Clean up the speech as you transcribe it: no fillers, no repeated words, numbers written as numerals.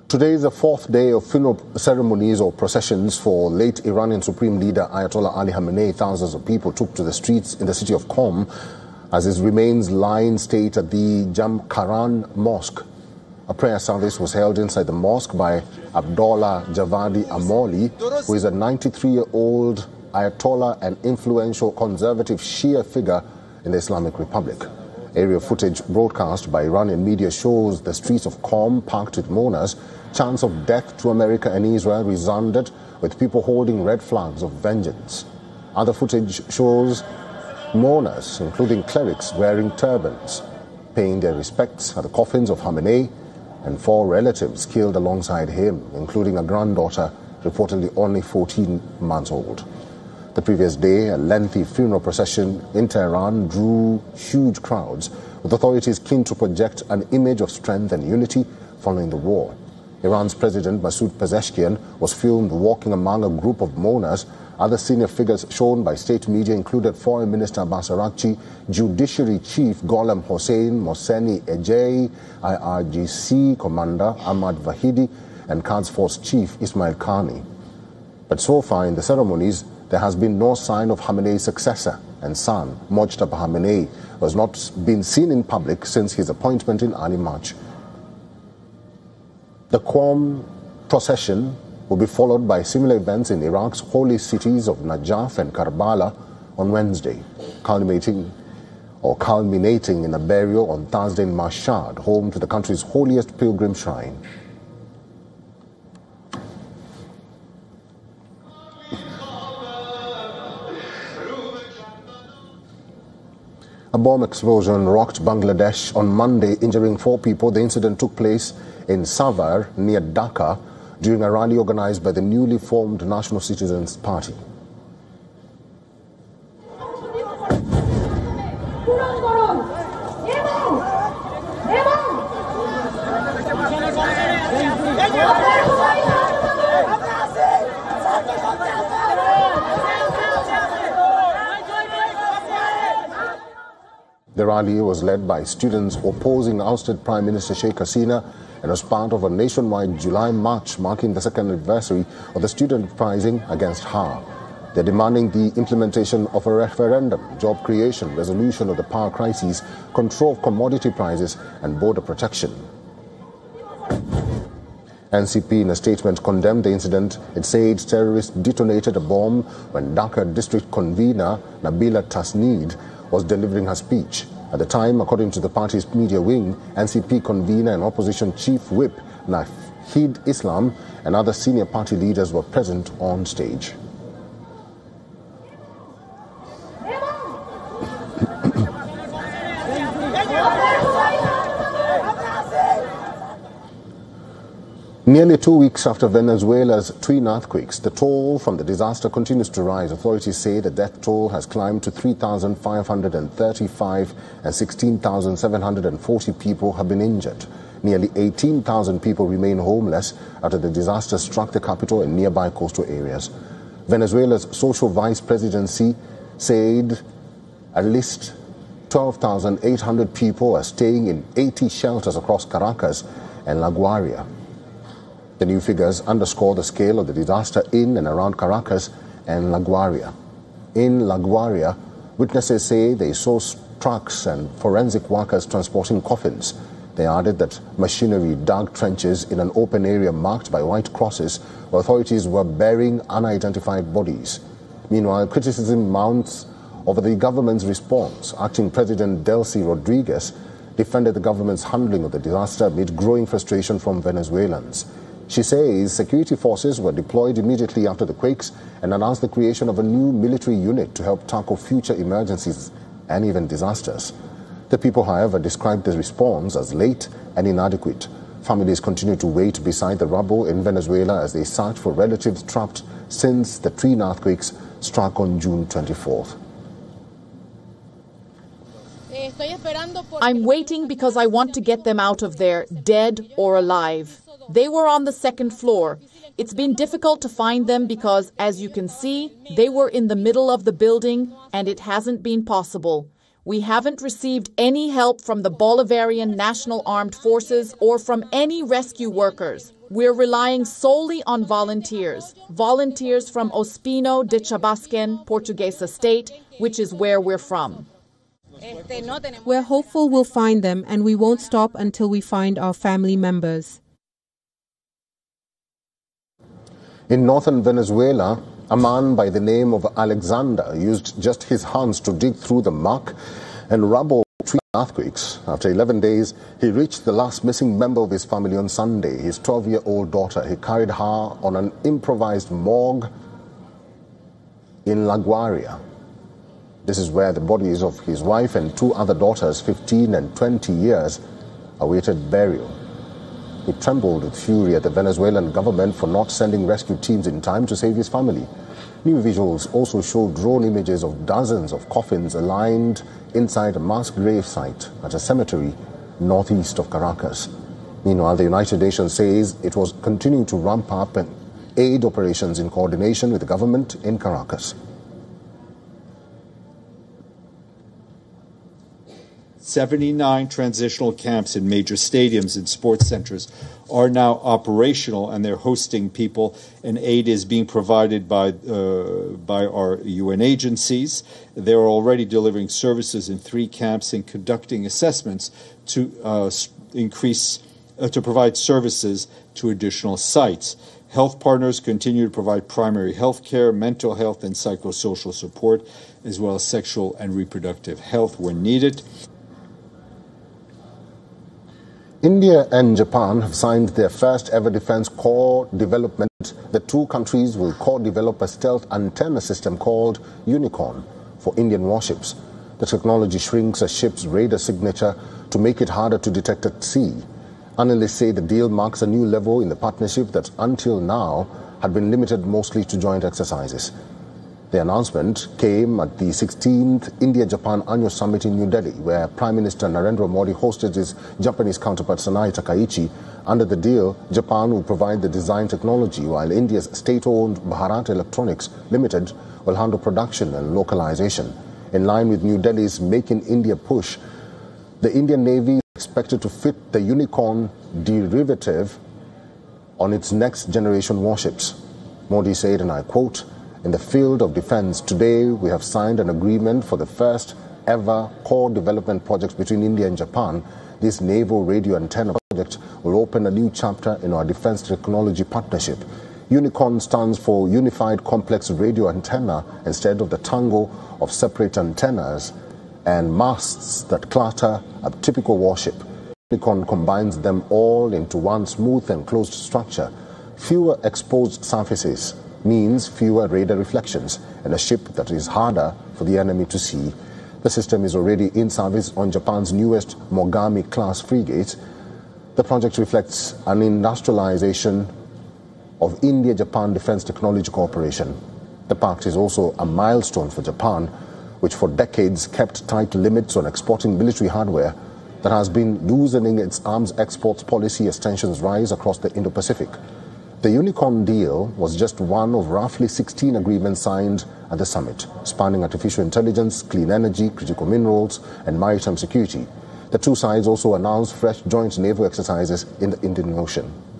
Today is the fourth day of funeral ceremonies or processions for late Iranian Supreme Leader Ayatollah Ali Khamenei. Thousands of people took to the streets in the city of Qom as his remains lie in state at the Jamkaran Mosque. A prayer service was held inside the mosque by Abdullah Javadi Amoli, who is a 93-year-old Ayatollah and influential conservative Shia figure in the Islamic Republic. Aerial footage broadcast by Iranian media shows the streets of Qom packed with mourners. Chants of death to America and Israel resounded, with people holding red flags of vengeance. Other footage shows mourners, including clerics wearing turbans, paying their respects at the coffins of Khamenei and 4 relatives killed alongside him, including a granddaughter reportedly only 14 months old. The previous day, a lengthy funeral procession in Tehran drew huge crowds, with authorities keen to project an image of strength and unity following the war. Iran's President Masoud Pezeshkian was filmed walking among a group of mourners. Other senior figures shown by state media included Foreign Minister Abbas Araghchi, Judiciary Chief Gholam Hossein Mohseni Ejei, IRGC Commander Ahmad Vahidi, and Quds Force Chief Ismail Qani. But so far in the ceremonies, there has been no sign of Khamenei's successor and son, Mojtaba Khamenei, who has not been seen in public since his appointment in early March. The Qom procession will be followed by similar events in Iraq's holy cities of Najaf and Karbala on Wednesday, culminating in a burial on Thursday in Mashhad, home to the country's holiest pilgrim shrine. A bomb explosion rocked Bangladesh on Monday, injuring 4 people. The incident took place in Savar, near Dhaka, during a rally organized by the newly formed National Citizens Party. The rally was led by students opposing ousted Prime Minister Sheikh Hasina and was part of a nationwide July march marking the second anniversary of the student uprising against her. They're demanding the implementation of a referendum, job creation, resolution of the power crisis, control of commodity prices and border protection. NCP in a statement condemned the incident. It said terrorists detonated a bomb when Dhaka district convener Nabila Tasneed was delivering her speech. At the time, according to the party's media wing, NCP convener and opposition chief whip Nahid Islam and other senior party leaders were present on stage. Nearly 2 weeks after Venezuela's twin earthquakes, the toll from the disaster continues to rise. Authorities say the death toll has climbed to 3,535 and 16,740 people have been injured. Nearly 18,000 people remain homeless after the disaster struck the capital and nearby coastal areas. Venezuela's social vice presidency said at least 12,800 people are staying in 80 shelters across Caracas and La Guaira. The new figures underscore the scale of the disaster in and around Caracas and La Guaira. In La Guaira, witnesses say they saw trucks and forensic workers transporting coffins. They added that machinery dug trenches in an open area marked by white crosses where authorities were burying unidentified bodies. Meanwhile, criticism mounts over the government's response. Acting President Delcy Rodriguez defended the government's handling of the disaster amid growing frustration from Venezuelans. She says security forces were deployed immediately after the quakes and announced the creation of a new military unit to help tackle future emergencies and even disasters. The people, however, described the response as late and inadequate. Families continue to wait beside the rubble in Venezuela as they search for relatives trapped since the twin earthquakes struck on June 24th. I'm waiting because I want to get them out of there, dead or alive. They were on the second floor. It's been difficult to find them because, as you can see, they were in the middle of the building and it hasn't been possible. We haven't received any help from the Bolivarian National Armed Forces or from any rescue workers. We're relying solely on volunteers. Volunteers from Ospino de Chabasquén, Portuguesa State, which is where we're from. We're hopeful we'll find them, and we won't stop until we find our family members. In northern Venezuela, a man by the name of Alexander used just his hands to dig through the muck and rubble between earthquakes. After 11 days, he reached the last missing member of his family on Sunday, his 12-year-old daughter. He carried her on an improvised morgue in La Guaira. This is where the bodies of his wife and two other daughters, 15 and 20 years, awaited burial. He trembled with fury at the Venezuelan government for not sending rescue teams in time to save his family. New visuals also showed drone images of dozens of coffins aligned inside a mass grave site at a cemetery northeast of Caracas. Meanwhile, the United Nations says it was continuing to ramp up aid operations in coordination with the government in Caracas. 79 transitional camps in major stadiums and sports centers are now operational, and they're hosting people, and aid is being provided by our UN agencies. They're already delivering services in 3 camps and conducting assessments to to provide services to additional sites. Health partners continue to provide primary health care, mental health, and psychosocial support, as well as sexual and reproductive health when needed. India and Japan have signed their first ever defense co-development. The two countries will co-develop a stealth antenna system called Unicorn for Indian warships. The technology shrinks a ship's radar signature to make it harder to detect at sea. Analysts say the deal marks a new level in the partnership that until now had been limited mostly to joint exercises. The announcement came at the 16th India-Japan Annual Summit in New Delhi, where Prime Minister Narendra Modi hosted his Japanese counterpart Sanae Takaichi. Under the deal, Japan will provide the design technology, while India's state-owned Bharat Electronics Limited will handle production and localization. In line with New Delhi's Make in India push, the Indian Navy is expected to fit the Unicorn derivative on its next-generation warships. Modi said, and I quote, "In the field of defense, today we have signed an agreement for the first ever core development project between India and Japan. This naval radio antenna project will open a new chapter in our defense technology partnership. Unicorn stands for Unified Complex Radio Antenna instead of the tangle of separate antennas and masts that clutter a typical warship. Unicorn combines them all into one smooth and closed structure. Fewer exposed surfaces means fewer radar reflections and a ship that is harder for the enemy to see. The system is already in service on Japan's newest Mogami-class frigate. The project reflects an industrialization of India-Japan Defense Technology Cooperation. The pact is also a milestone for Japan, which for decades kept tight limits on exporting military hardware, that has been loosening its arms exports policy as tensions rise across the Indo-Pacific. The Unicorn deal was just one of roughly 16 agreements signed at the summit, spanning artificial intelligence, clean energy, critical minerals, and maritime security. The two sides also announced fresh joint naval exercises in the Indian Ocean.